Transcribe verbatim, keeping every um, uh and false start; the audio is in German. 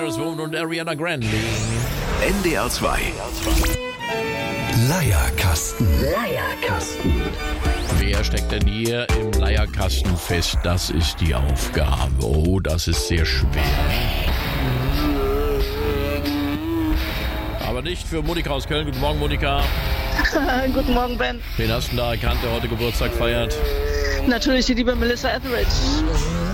Witherspoon und Ariana Grande. N D R zwei. Leierkasten. Leierkasten. Wer steckt denn hier im Leierkasten fest? Das ist die Aufgabe. Oh, das ist sehr schwer. Aber nicht für Monika aus Köln. Guten Morgen, Monika. Guten Morgen, Ben. Wen hast du denn da erkannt, der heute Geburtstag feiert? Natürlich die liebe Melissa Etheridge.